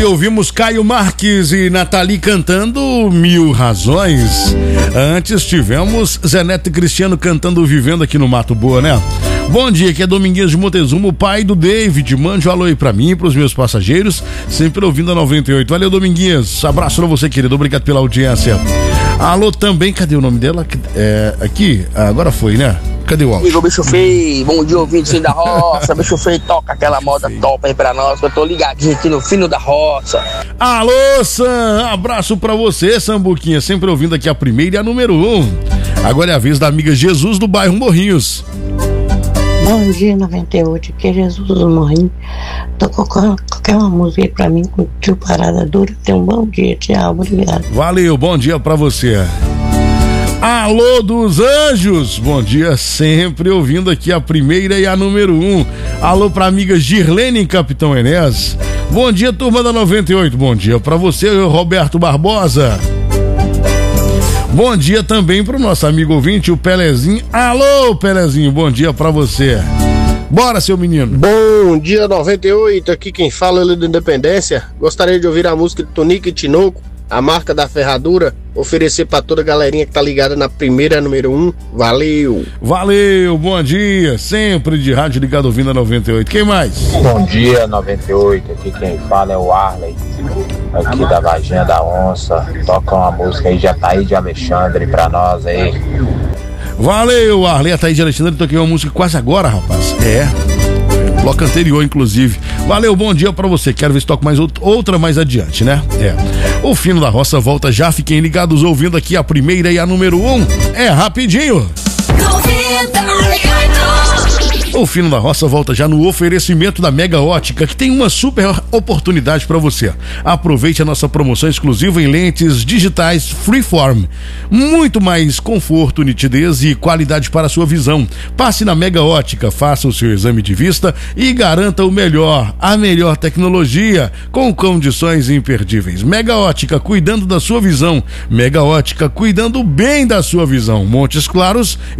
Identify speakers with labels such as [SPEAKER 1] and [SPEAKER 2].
[SPEAKER 1] Aí ouvimos Caio Marques e Nathalie cantando Mil Razões. Antes tivemos Zé Neto e Cristiano cantando Vivendo aqui no Mato Boa, né? Bom dia, aqui é Dominguinhos de Montezuma, o pai do David. Mande um alô aí pra mim e pros meus passageiros, sempre ouvindo a 98. Valeu, Dominguinhos. Abraço pra você, querido. Obrigado pela audiência. Alô também, cadê o nome dela? Aqui, agora foi, né? Cadê o áudio?
[SPEAKER 2] Igor Bicho Feio, bom dia, ouvinte da roça. Bicho Feio, toca aquela moda top aí pra nós, que eu tô ligadinho aqui no fino da roça.
[SPEAKER 1] Alô, Sam, abraço pra você, Sambuquinha, sempre ouvindo aqui a primeira e a número 1. Agora é a vez da amiga Jesus do bairro Morrinhos.
[SPEAKER 3] Bom dia, 98, aqui é Jesus do Morrinho. Tocou qualquer uma música aí pra mim, com o tio Parada Dura. Tenha um bom dia, tchau, obrigado.
[SPEAKER 1] Valeu, bom dia pra você. Alô dos Anjos, bom dia, sempre ouvindo aqui a primeira e a número 1. Alô pra amiga Girlene Capitão Enéas. Bom dia, turma da 98, bom dia pra você, Roberto Barbosa. Bom dia também pro nosso amigo ouvinte, o Pelezinho. Alô, Pelezinho, bom dia pra você. Bora, seu menino.
[SPEAKER 4] Bom dia, 98, aqui quem fala é o da Independência. Gostaria de ouvir a música de Tonico e Tinoco, a marca da ferradura, oferecer pra toda a galerinha que tá ligada na primeira número 1. Valeu.
[SPEAKER 1] Valeu, bom dia, sempre de rádio ligado ouvindo a 98. Quem mais?
[SPEAKER 5] Bom dia, 98, aqui quem fala é o Arley, aqui da Varginha da Onça. Toca uma música aí de Ataíde de Alexandre pra nós aí.
[SPEAKER 1] Valeu, Arley, Ataíde de Alexandre, toquei uma música quase agora, rapaz. Bloco anterior, inclusive. Valeu, bom dia pra você. Quero ver se toco mais outra mais adiante, né? O Fino da Roça volta já. Fiquem ligados ouvindo aqui a primeira e a número 1. É rapidinho. O Fino da Roça volta já no oferecimento da Mega Ótica, que tem uma super oportunidade para você. Aproveite a nossa promoção exclusiva em lentes digitais Freeform. Muito mais conforto, nitidez e qualidade para a sua visão. Passe na Mega Ótica, faça o seu exame de vista e garanta o melhor, a melhor tecnologia, com condições imperdíveis. Mega Ótica, cuidando da sua visão. Mega Ótica, cuidando bem da sua visão. Montes Claros